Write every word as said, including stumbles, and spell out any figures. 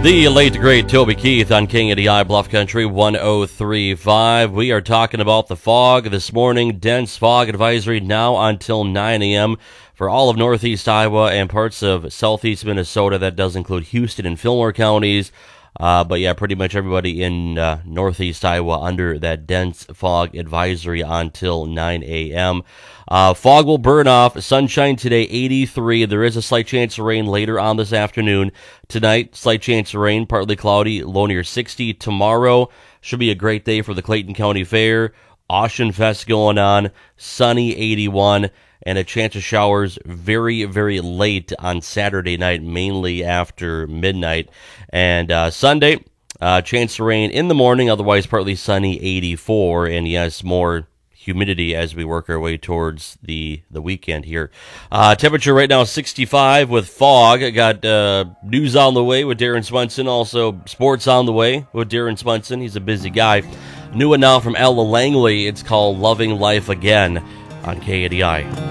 The late great Toby Keith on King of the I Bluff Country one oh three point five. We are talking about the fog this morning. Dense fog advisory now until nine a.m. for all of northeast Iowa and parts of southeast Minnesota. That does include Houston and Fillmore counties. Uh, but yeah, pretty much everybody in uh, northeast Iowa under that dense fog advisory until nine a.m. Uh, fog will burn off. Sunshine today, eighty-three. There is a slight chance of rain later on this afternoon. Tonight, slight chance of rain, partly cloudy, low near sixty. Tomorrow should be a great day for the Clayton County Fair. Ocean Fest going on, sunny, eighty-one. And a chance of showers very, very late on Saturday night, mainly after midnight. And uh, Sunday, uh, chance of rain in the morning, otherwise partly sunny, eighty-four. And yes, more humidity as we work our way towards the, the weekend here. Uh, temperature right now sixty-five with fog. I got uh, news on the way with Darren Swenson. Also, sports on the way with Darren Swenson. He's a busy guy. New one now from Ella Langley. It's called Loving Life Again on K A D I.